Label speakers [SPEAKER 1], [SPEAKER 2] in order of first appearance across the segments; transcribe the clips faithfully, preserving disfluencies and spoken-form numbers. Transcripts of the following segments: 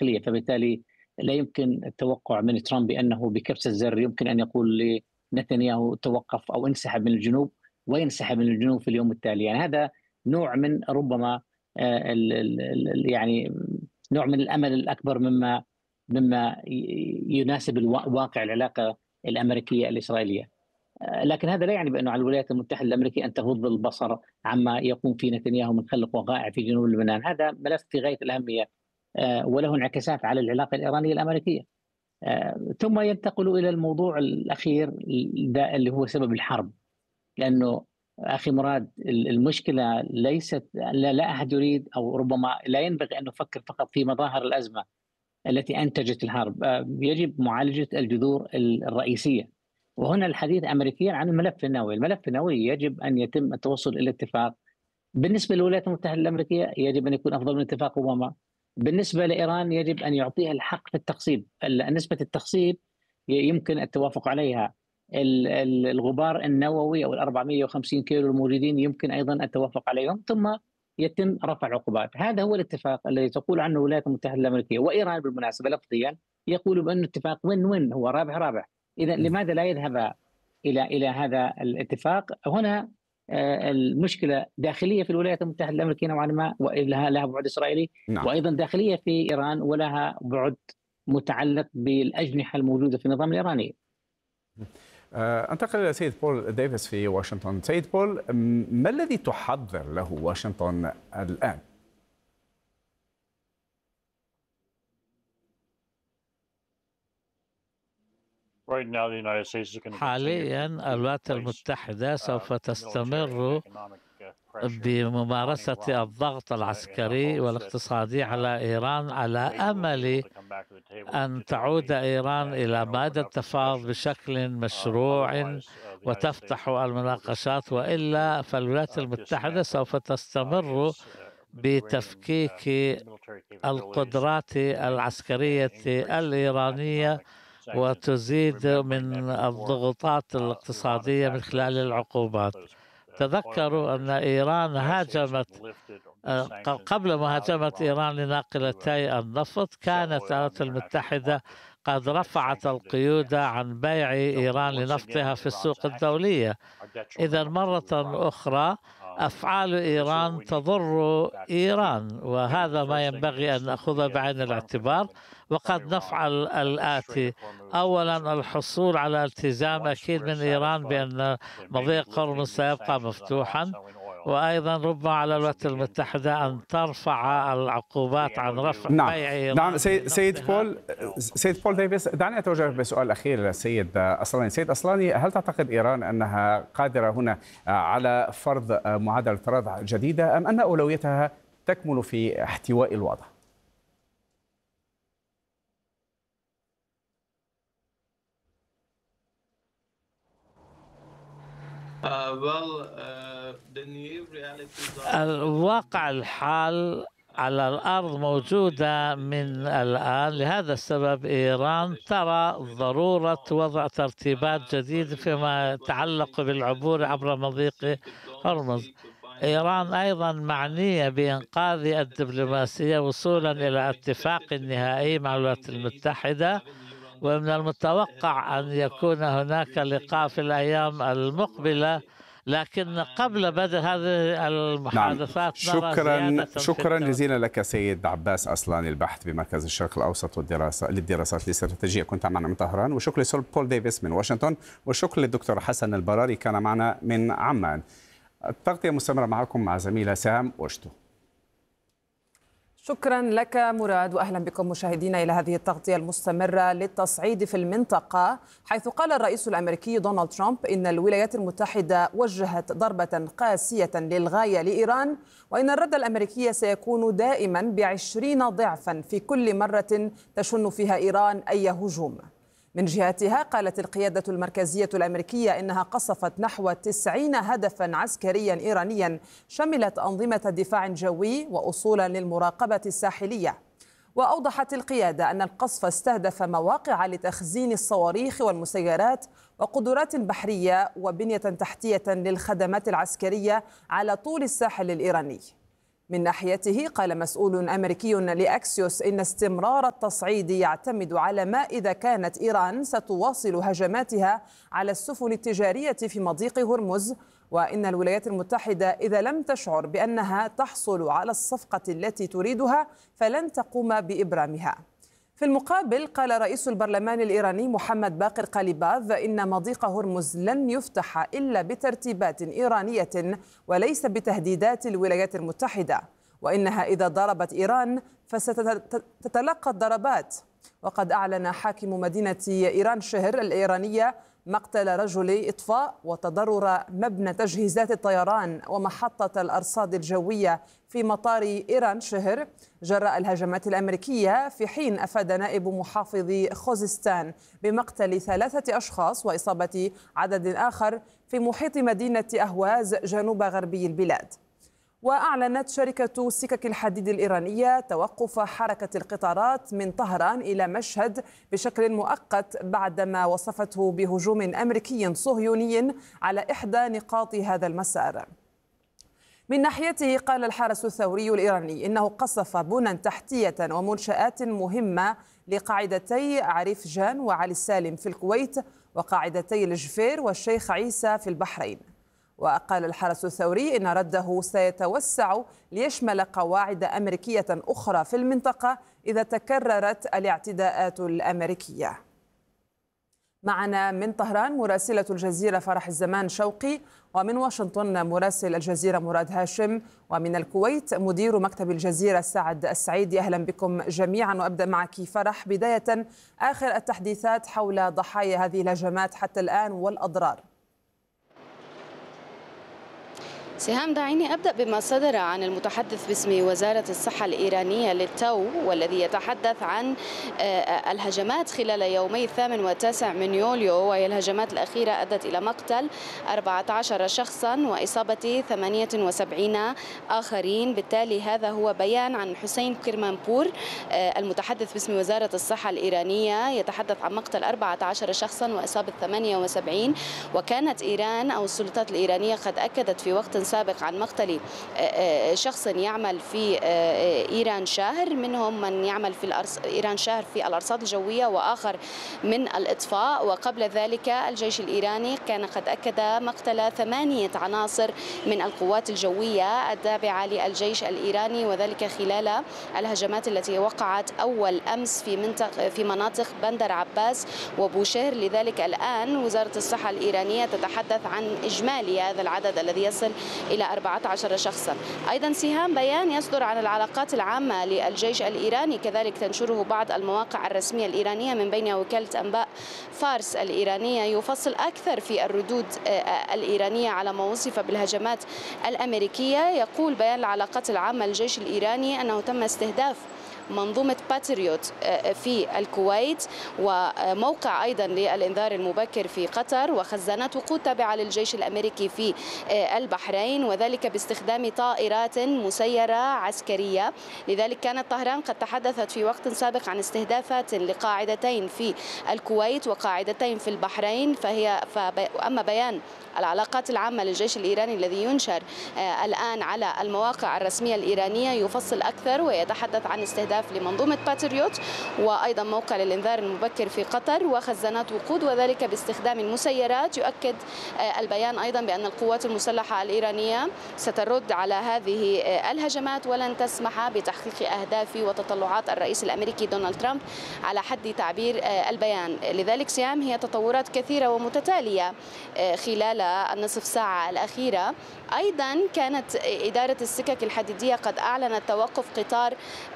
[SPEAKER 1] الداخلية، فبالتالي لا يمكن التوقع من ترامب بأنه بكبسة زر يمكن أن يقول لنتنياهو توقف أو انسحب من الجنوب وينسحب من الجنوب في اليوم التالي. يعني هذا نوع من ربما آه، ال ال ال يعني نوع من الأمل الأكبر مما مما يناسب واقع العلاقة الأمريكية الإسرائيلية. لكن هذا لا يعني بأنه على الولايات المتحدة الأمريكية أن تغض البصر عما يقوم فيه نتنياهو من خلق وقائع في جنوب لبنان. هذا ملف في غاية الأهمية وله انعكاسات على العلاقة الإيرانية الأمريكية. ثم ينتقل إلى الموضوع الأخير اللي هو سبب الحرب، لأنه أخي مراد المشكلة ليست لا, لا أحد يريد أو ربما لا ينبغي أن نفكر فقط في مظاهر الأزمة التي أنتجت الحرب، يجب معالجة الجذور الرئيسية. وهنا الحديث أمريكيا عن الملف النووي. الملف النووي يجب أن يتم التوصل إلى اتفاق. بالنسبة للولايات المتحدة الأمريكية يجب أن يكون أفضل من اتفاق أوباما. بالنسبة لإيران يجب أن يعطيها الحق في التخصيب. نسبة التخصيب يمكن التوافق عليها. الغبار النووي أو الأربعمائة وخمسين كيلو الموجودين يمكن أيضا التوافق عليهم، ثم يتم رفع عقوبات. هذا هو الاتفاق الذي تقول عنه الولايات المتحدة الأمريكية. وإيران بالمناسبة لفظيا يقول بأنه اتفاق وين وين، هو رابح رابح. إذا لماذا لا يذهب إلى إلى هذا الاتفاق؟ هنا المشكلة داخلية في الولايات المتحدة الأمريكية نوعا ما، ولها لها بعد إسرائيلي. نعم. وأيضا داخلية في إيران ولها بعد متعلق بالأجنحة الموجودة في النظام الإيراني.
[SPEAKER 2] انتقل إلى سيد بول ديفيس في واشنطن. سيد بول، ما الذي تحضر له واشنطن الآن؟
[SPEAKER 3] حاليا الولايات المتحدة سوف تستمر بممارسة الضغط العسكري والاقتصادي على إيران على أمل أن تعود إيران إلى مائدة التفاوض بشكل مشروع وتفتح المناقشات، وإلا فالولايات المتحدة سوف تستمر بتفكيك القدرات العسكرية الإيرانية وتزيد من الضغوطات الاقتصادية من خلال العقوبات. تذكروا أن إيران هاجمت قبل مهاجمة إيران لناقلتي النفط، كانت الولايات المتحدة قد رفعت القيود عن بيع إيران لنفطها في السوق الدولية. إذا مرة أخرى أفعال إيران تضر إيران، وهذا ما ينبغي أن نأخذ بعين الاعتبار. وقد نفعل الآتي: أولا الحصول على التزام أكيد من إيران بأن مضيق هرمز سيبقى مفتوحا، وأيضا ربما على الولايات المتحدة أن ترفع العقوبات عن رفع
[SPEAKER 2] نعم.
[SPEAKER 3] بيع إيران.
[SPEAKER 2] نعم سيد, سيد بول سيد بول ديفيس، دعني أتوجه بسؤال أخير للسيد أصلاني. سيد أصلاني، هل تعتقد إيران أنها قادرة هنا على فرض معادلة رضع جديدة، أم أن أولويتها تكمن في احتواء الوضع؟
[SPEAKER 3] الواقع الحال على الأرض موجودة من الآن. لهذا السبب إيران ترى ضرورة وضع ترتيبات جديدة فيما يتعلق بالعبور عبر مضيق هرمز. إيران أيضا معنية بإنقاذ الدبلوماسية وصولا إلى اتفاق نهائي مع الولايات المتحدة، ومن المتوقع أن يكون هناك لقاء في الأيام المقبلة. لكن قبل بدء هذه المحادثات
[SPEAKER 2] نعم. شكرا شكرا جزيلا لك سيد عباس أصلاني، الباحث بمركز الشرق الأوسط والدراسة للدراسات الاستراتيجية، كنت معنا من طهران. وشكرا لسول بول ديفيس من واشنطن، وشكرا للدكتور حسن البراري كان معنا من عمان. التغطية مستمرة معكم مع زميلة سام وشتو.
[SPEAKER 4] شكرا لك مراد، وأهلا بكم مشاهدينا إلى هذه التغطية المستمرة للتصعيد في المنطقة، حيث قال الرئيس الأمريكي دونالد ترامب إن الولايات المتحدة وجهت ضربة قاسية للغاية لإيران، وإن الرد الأمريكي سيكون دائما بعشرين ضعفا في كل مرة تشن فيها إيران أي هجوم. من جهتها قالت القيادة المركزية الأمريكية إنها قصفت نحو تسعين هدفا عسكريا إيرانيا شملت أنظمة دفاع جوي وأصولا للمراقبة الساحلية. وأوضحت القيادة أن القصف استهدف مواقع لتخزين الصواريخ والمسيرات وقدرات بحرية وبنية تحتية للخدمات العسكرية على طول الساحل الإيراني. من ناحيته قال مسؤول أمريكي لأكسيوس إن استمرار التصعيد يعتمد على ما إذا كانت إيران ستواصل هجماتها على السفن التجارية في مضيق هرمز، وإن الولايات المتحدة إذا لم تشعر بأنها تحصل على الصفقة التي تريدها فلن تقوم بإبرامها. في المقابل قال رئيس البرلمان الإيراني محمد باقر قليباف إن مضيق هرمز لن يفتح إلا بترتيبات إيرانية وليس بتهديدات الولايات المتحدة، وإنها إذا ضربت إيران فستتلقى الضربات. وقد أعلن حاكم مدينة إيران شهر الإيرانية مقتل رجل إطفاء وتضرر مبنى تجهيزات الطيران ومحطة الأرصاد الجوية في مطار إيران شهر جراء الهجمات الأمريكية، في حين أفاد نائب محافظ خوزستان بمقتل ثلاثة أشخاص وإصابة عدد آخر في محيط مدينة أهواز جنوب غربي البلاد. وأعلنت شركة سكك الحديد الإيرانية توقف حركة القطارات من طهران إلى مشهد بشكل مؤقت بعدما وصفته بهجوم أمريكي صهيوني على إحدى نقاط هذا المسار. من ناحيته قال الحرس الثوري الإيراني إنه قصف بنى تحتية ومنشآت مهمة لقاعدتي عريف جان وعلي السالم في الكويت وقاعدتي الجفير والشيخ عيسى في البحرين. وقال الحرس الثوري إن رده سيتوسع ليشمل قواعد أمريكية أخرى في المنطقة إذا تكررت الاعتداءات الأمريكية. معنا من طهران مراسلة الجزيرة فرح الزمان شوقي، ومن واشنطن مراسل الجزيرة مراد هاشم، ومن الكويت مدير مكتب الجزيرة سعد السعيدي. أهلا بكم جميعا، وأبدأ معك فرح. بداية آخر التحديثات حول ضحايا هذه الهجمات حتى الآن والأضرار.
[SPEAKER 5] سهام، دعيني أبدأ بما صدر عن المتحدث باسم وزارة الصحة الإيرانية للتو، والذي يتحدث عن الهجمات خلال يومي الثامن والتاسع من يوليو، وهي الهجمات الأخيرة أدت إلى مقتل أربعة عشر شخصا وإصابة ثمانية وسبعين آخرين. بالتالي هذا هو بيان عن حسين كرمانبور المتحدث باسم وزارة الصحة الإيرانية، يتحدث عن مقتل أربعة عشر شخصا وإصابة ثمانية وسبعين. وكانت إيران أو السلطات الإيرانية قد أكدت في وقت سابق عن مقتل شخص يعمل في إيران شاهر، منهم من يعمل في الأرص... إيران شاهر في الأرصاد الجوية وآخر من الإطفاء. وقبل ذلك الجيش الإيراني كان قد أكد مقتل ثمانية عناصر من القوات الجوية التابعة للجيش الإيراني، وذلك خلال الهجمات التي وقعت أول أمس في منطقة في مناطق بندر عباس وبوشهر. لذلك الآن وزارة الصحة الإيرانية تتحدث عن إجمالي هذا العدد الذي يصل إلى أربعة عشر شخصا. أيضا سهام، بيان يصدر عن العلاقات العامة للجيش الإيراني كذلك تنشره بعض المواقع الرسمية الإيرانية من بينها وكالة أنباء فارس الإيرانية، يفصل أكثر في الردود الإيرانية على ما وصف بالهجمات الأمريكية. يقول بيان العلاقات العامة للجيش الإيراني أنه تم استهداف منظومة باتريوت في الكويت، وموقع أيضا للإنذار المبكر في قطر، وخزانات وقود تابعة للجيش الأمريكي في البحرين، وذلك باستخدام طائرات مسيرة عسكرية. لذلك كانت طهران قد تحدثت في وقت سابق عن استهدافات لقاعدتين في الكويت وقاعدتين في البحرين. فهي أما بيان العلاقات العامة للجيش الإيراني الذي ينشر الآن على المواقع الرسمية الإيرانية يفصل أكثر ويتحدث عن استهداف لمنظومة باتريوت وأيضا موقع للإنذار المبكر في قطر وخزانات وقود، وذلك باستخدام المسيرات. يؤكد البيان أيضا بأن القوات المسلحة الإيرانية سترد على هذه الهجمات ولن تسمح بتحقيق أهداف وتطلعات الرئيس الأمريكي دونالد ترامب على حد تعبير البيان. لذلك سهام هي تطورات كثيرة ومتتالية خلال النصف ساعة الأخيرة. أيضا كانت إدارة السكك الحديدية قد أعلنت توقف قطار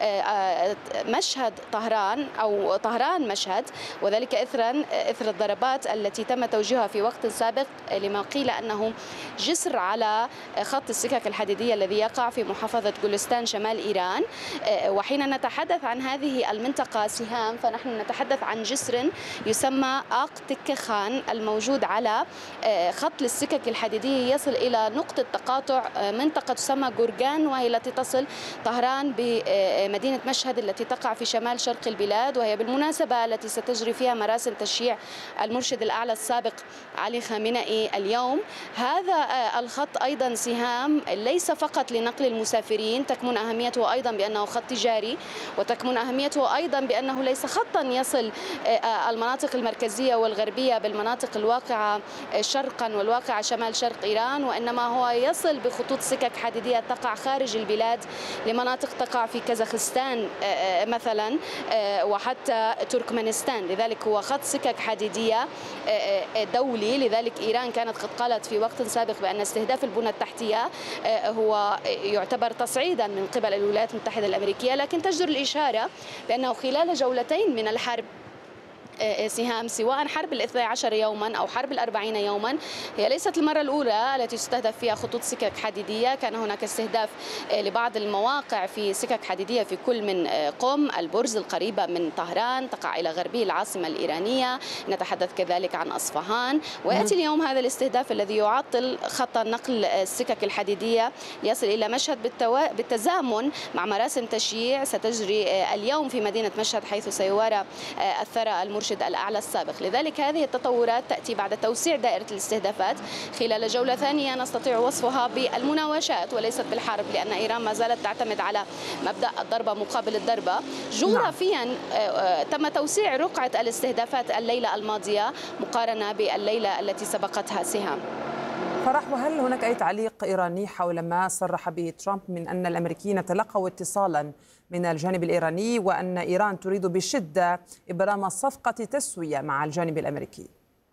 [SPEAKER 5] مشهد طهران أو طهران مشهد، وذلك إثرا إثر الضربات التي تم توجيهها في وقت سابق لما قيل أنه جسر على خط السكك الحديدية الذي يقع في محافظة جولستان شمال إيران. وحين نتحدث عن هذه المنطقة سهام فنحن نتحدث عن جسر يسمى آق تكة خان الموجود على خط السكك الحديدية يصل إلى نقطة تقاطع منطقة تسمى جورجان، وهي التي تصل طهران بمدينة مشهد مشهد التي تقع في شمال شرق البلاد، وهي بالمناسبة التي ستجري فيها مراسم تشييع المرشد الأعلى السابق علي خامنئي اليوم. هذا الخط أيضا سهام ليس فقط لنقل المسافرين، تكمن أهميته أيضا بأنه خط تجاري، وتكمن أهميته أيضا بأنه ليس خطا يصل المناطق المركزية والغربية بالمناطق الواقعة شرقا والواقعة شمال شرق إيران، وإنما هو يصل بخطوط سكك حديدية تقع خارج البلاد لمناطق تقع في كازاخستان مثلا وحتى تركمانستان. لذلك هو خط سكك حديدية دولي. لذلك إيران كانت قد قالت في وقت سابق بأن استهداف البنى التحتية هو يعتبر تصعيدا من قبل الولايات المتحدة الأمريكية، لكن تجدر الإشارة بأنه خلال جولتين من الحرب سهام، سواء حرب الاثني عشر يوما أو حرب الأربعين يوما، هي ليست المرة الأولى التي تستهدف فيها خطوط سكك حديدية. كان هناك استهداف لبعض المواقع في سكك حديدية في كل من قم، البرز القريبة من طهران تقع إلى غربي العاصمة الإيرانية، نتحدث كذلك عن أصفهان. ويأتي اليوم هذا الاستهداف الذي يعطل خط نقل السكك الحديدية يصل إلى مشهد بالتوا... بالتزامن مع مراسم تشييع ستجري اليوم في مدينة مشهد، حيث سيوارى الثرى المرشد الأعلى السابق. لذلك هذه التطورات تأتي بعد توسيع دائرة الاستهدافات خلال جولة ثانية نستطيع وصفها بالمناوشات وليست بالحرب، لأن إيران ما زالت تعتمد على مبدأ الضربة مقابل الضربة. جغرافيا تم توسيع رقعة الاستهدافات الليلة الماضية مقارنة بالليلة التي سبقتها سهام.
[SPEAKER 4] فرح، وهل هناك أي تعليق إيراني حول ما صرح به ترامب من أن الأمريكيين تلقوا اتصالا من الجانب الإيراني وأن إيران تريد بشدة إبرام صفقة تسوية مع الجانب الأمريكي؟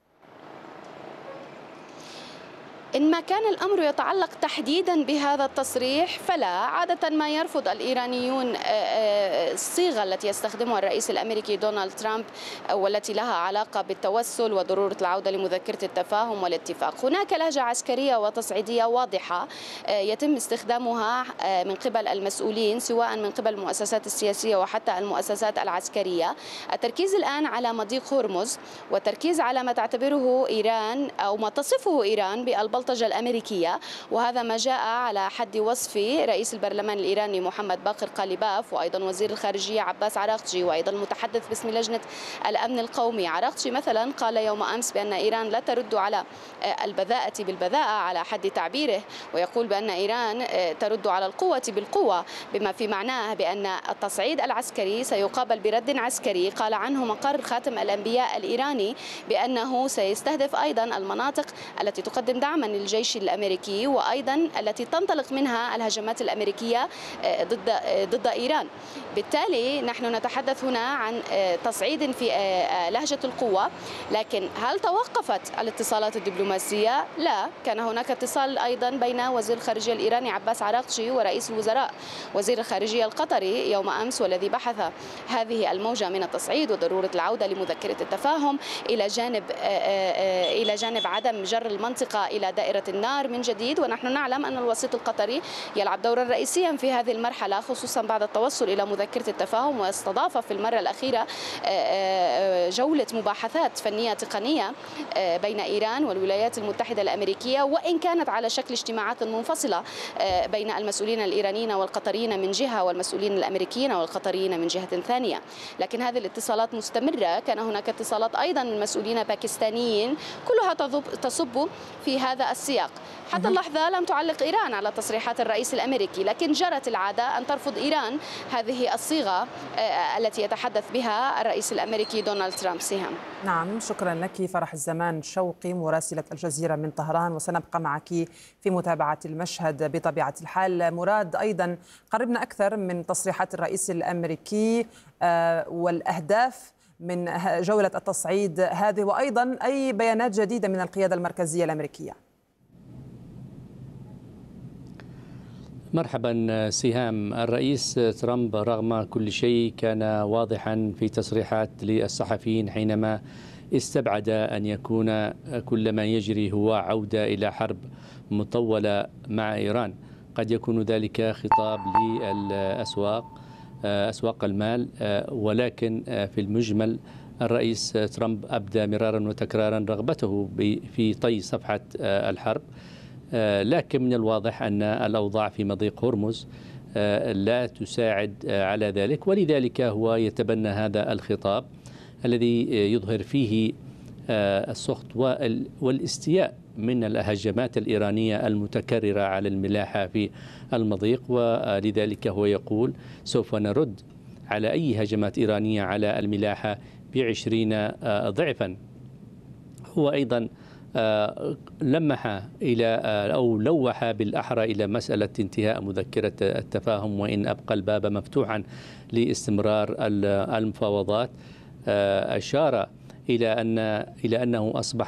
[SPEAKER 5] إن ما كان الأمر يتعلق تحديدا بهذا التصريح فلا. عادة ما يرفض الإيرانيون الصيغة التي يستخدمها الرئيس الأمريكي دونالد ترامب والتي لها علاقة بالتوسل وضرورة العودة لمذكرة التفاهم والاتفاق. هناك لهجة عسكرية وتصعيدية واضحة يتم استخدامها من قبل المسؤولين سواء من قبل المؤسسات السياسية وحتى المؤسسات العسكرية. التركيز الآن على مضيق هرمز والتركيز على ما تعتبره إيران أو ما تصفه إيران بالبلطجة الأمريكية، وهذا ما جاء على حد وصف رئيس البرلمان الإيراني محمد باقر قاليباف وأيضا وزير الخارجية عباس عراقجي وأيضا المتحدث باسم لجنة الأمن القومي. عراقجي مثلا قال يوم أمس بأن إيران لا ترد على البذاءة بالبذاءة على حد تعبيره، ويقول بأن إيران ترد على القوة بالقوة، بما في معناه بأن التصعيد العسكري سيقابل برد عسكري. قال عنه مقر خاتم الأنبياء الإيراني بأنه سيستهدف أيضا المناطق التي تقدم دعما للجيش الأمريكي وأيضا التي تنطلق منها الهجمات الأمريكية ضد ضد إيران. بالتالي نحن نتحدث هنا عن تصعيد في لهجة القوة. لكن هل توقفت الاتصالات الدبلوماسية؟ لا، كان هناك اتصال أيضا بين وزير الخارجية الإيراني عباس عراقجي ورئيس الوزراء وزير الخارجية القطري يوم أمس، والذي بحث هذه الموجة من التصعيد وضرورة العودة لمذكرة التفاهم إلى جانب إلى جانب عدم جر المنطقة إلى دائرة النار من جديد. ونحن نعلم أن الوسيط القطري يلعب دورا رئيسيا في هذه المرحلة، خصوصا بعد التوصل إلى مذكرة التفاهم، واستضاف في المرة الأخيرة جولة مباحثات فنية تقنية بين إيران والولايات المتحدة الأمريكية، وإن كانت على شكل اجتماعات منفصلة بين المسؤولين الإيرانيين والقطريين من جهة والمسؤولين الأمريكيين والقطريين من جهة ثانية. لكن هذه الاتصالات مستمرة. كان هناك اتصالات أيضا من مسؤولين باكستانيين كلها تصب في هذا السياق. حتى اللحظة لم تعلق إيران على تصريحات الرئيس الأمريكي، لكن جرت العادة أن ترفض إيران هذه الصيغة التي يتحدث بها الرئيس الأمريكي دونالد ترامب. سهام.
[SPEAKER 4] نعم، شكرا لك فرح الزمان شوقي مراسلة الجزيرة من طهران، وسنبقى معك في متابعة المشهد بطبيعة الحال. مراد، أيضا قربنا أكثر من تصريحات الرئيس الأمريكي والأهداف من جولة التصعيد هذه، وأيضا أي بيانات جديدة من القيادة المركزية الأمريكية.
[SPEAKER 6] مرحبا سهام. الرئيس ترامب رغم كل شيء كان واضحا في تصريحات للصحفيين حينما استبعد أن يكون كل ما يجري هو عودة إلى حرب مطولة مع إيران. قد يكون ذلك خطاب للأسواق أسواق المال، ولكن في المجمل الرئيس ترامب أبدى مرارا وتكرارا رغبته في طي صفحة الحرب. لكن من الواضح أن الأوضاع في مضيق هرمز لا تساعد على ذلك، ولذلك هو يتبنى هذا الخطاب الذي يظهر فيه السخط والاستياء من الهجمات الإيرانية المتكررة على الملاحة في المضيق، ولذلك هو يقول سوف نرد على أي هجمات إيرانية على الملاحة بعشرين ضعفا. هو أيضا لمح إلى أو لوح بالأحرى إلى مسألة انتهاء مذكرة التفاهم، وإن أبقى الباب مفتوحا لاستمرار المفاوضات. أشار إلى أن إلى أنه أصبح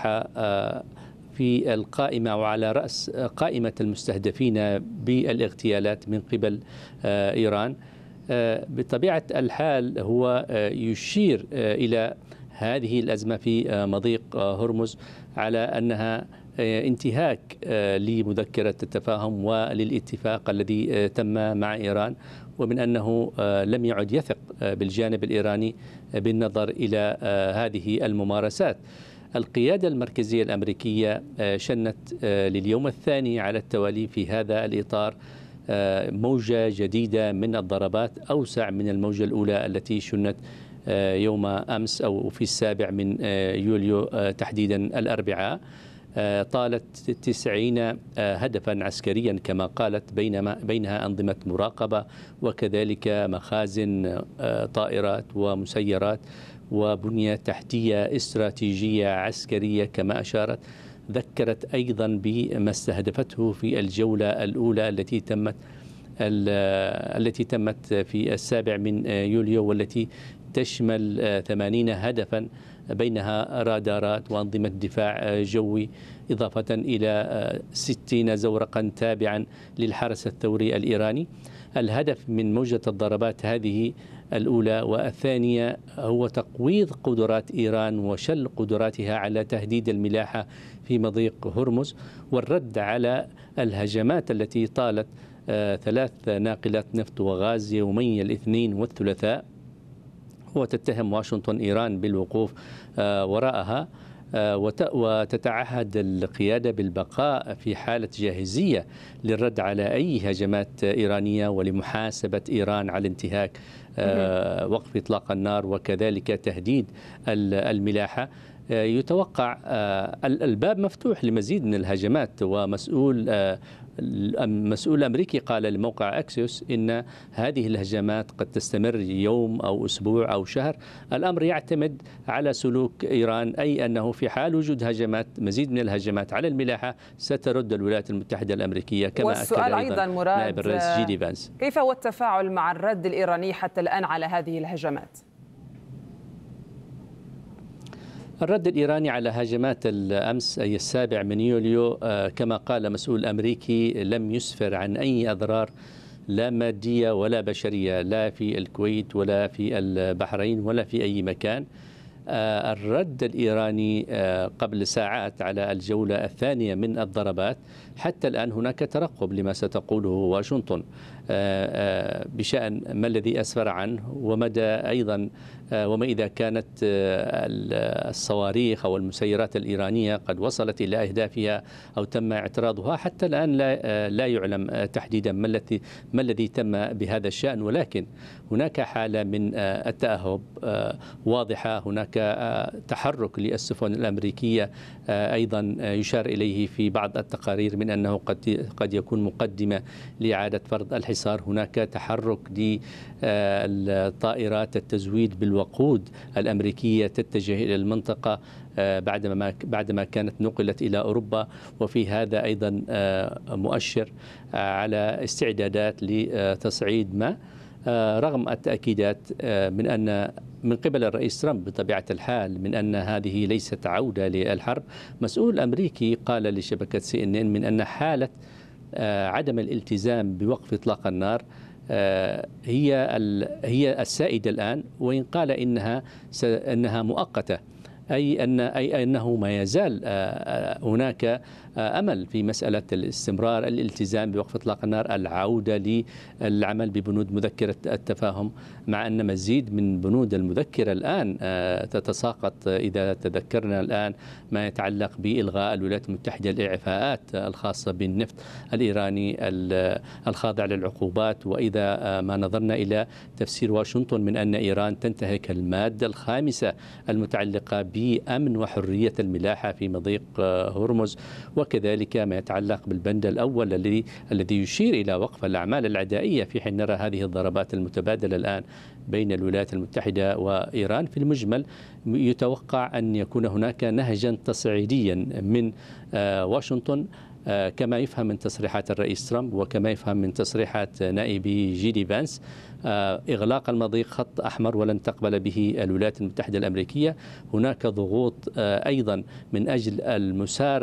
[SPEAKER 6] في القائمة وعلى رأس قائمة المستهدفين بالاغتيالات من قبل إيران. بطبيعة الحال هو يشير إلى هذه الأزمة في مضيق هرمز على أنها انتهاك لمذكرة التفاهم وللاتفاق الذي تم مع إيران، ومن أنه لم يعد يثق بالجانب الإيراني بالنظر إلى هذه الممارسات. القيادة المركزية الأمريكية شنت لليوم الثاني على التوالي في هذا الإطار موجة جديدة من الضربات أوسع من الموجة الأولى التي شنت يوم أمس أو في السابع من يوليو تحديدا الأربعاء. طالت تسعين هدفا عسكريا كما قالت، بينما بينها أنظمة مراقبة وكذلك مخازن طائرات ومسيرات وبنية تحتية استراتيجية عسكرية كما أشارت. ذكرت أيضا بما استهدفته في الجولة الأولى التي تمت التي تمت في السابع من يوليو، والتي تشمل ثمانين هدفا بينها رادارات وأنظمة دفاع جوي، إضافة إلى ستين زورقا تابعا للحرس الثوري الإيراني. الهدف من موجة الضربات هذه الأولى والثانية هو تقويض قدرات إيران وشل قدراتها على تهديد الملاحة في مضيق هرمز، والرد على الهجمات التي طالت ثلاث ناقلات نفط وغاز يومي الاثنين والثلاثاء، وتتهم واشنطن إيران بالوقوف وراءها، وتتعهد القيادة بالبقاء في حالة جاهزية للرد على أي هجمات إيرانية ولمحاسبة إيران على انتهاك وقف إطلاق النار وكذلك تهديد الملاحة. يتوقع الباب مفتوح لمزيد من الهجمات، ومسؤول مسؤول أمريكي قال لموقع أكسيوس إن هذه الهجمات قد تستمر يوم أو أسبوع أو شهر. الأمر يعتمد على سلوك إيران، أي أنه في حال وجود هجمات مزيد من الهجمات على الملاحة سترد الولايات المتحدة الأمريكية، كما أكد أيضا, أيضا نائب الرئيس جي دي فانس.
[SPEAKER 4] كيف هو التفاعل مع الرد الإيراني حتى الآن على هذه الهجمات؟
[SPEAKER 6] الرد الإيراني على هجمات الأمس أي السابع من يوليو كما قال مسؤول أمريكي لم يسفر عن أي أضرار لا مادية ولا بشرية، لا في الكويت ولا في البحرين ولا في أي مكان. الرد الإيراني قبل ساعات على الجولة الثانية من الضربات، حتى الآن هناك ترقب لما ستقوله واشنطن بشأن ما الذي أسفر عنه ومدى أيضا وما إذا كانت الصواريخ أو المسيرات الإيرانية قد وصلت إلى أهدافها أو تم اعتراضها. حتى الآن لا لا يعلم تحديدا ما الذي ما الذي تم بهذا الشأن، ولكن هناك حالة من التأهب واضحة. هناك تحرك للسفن الأمريكية أيضا يشار إليه في بعض التقارير من أنه قد قد يكون مقدمة لإعادة فرض الحصار. هناك تحرك للطائرات التزويد بالوقود الأمريكية تتجه إلى المنطقة بعدما بعدما كانت نقلت إلى أوروبا، وفي هذا أيضا مؤشر على استعدادات لتصعيد ما، رغم التأكيدات من أن من قبل الرئيس ترامب بطبيعة الحال من أن هذه ليست عودة للحرب. مسؤول أمريكي قال لشبكة سي إن إن من أن حالة عدم الالتزام بوقف إطلاق النار هي هي السائدة الآن، وإن قال إنها إنها مؤقتة. أي أن أي أنه ما يزال هناك أمل في مسألة الاستمرار، الالتزام بوقف إطلاق النار، العودة للعمل ببنود مذكرة التفاهم، مع أن مزيد من بنود المذكرة الآن تتساقط. إذا تذكرنا الآن ما يتعلق بإلغاء الولايات المتحدة الإعفاءات الخاصة بالنفط الإيراني الخاضع للعقوبات، وإذا ما نظرنا إلى تفسير واشنطن من أن إيران تنتهك المادة الخامسة المتعلقة بأمن وحرية الملاحة في مضيق هرمز، وكذلك ما يتعلق بالبند الأول الذي الذي يشير إلى وقف الأعمال العدائية، في حين نرى هذه الضربات المتبادلة الآن بين الولايات المتحدة وإيران. في المجمل يتوقع أن يكون هناك نهجا تصعيديا من واشنطن، كما يفهم من تصريحات الرئيس ترامب وكما يفهم من تصريحات نائبي جي دي فانس، إغلاق المضيق خط أحمر ولن تقبل به الولايات المتحدة الأمريكية. هناك ضغوط أيضا من أجل المسارعة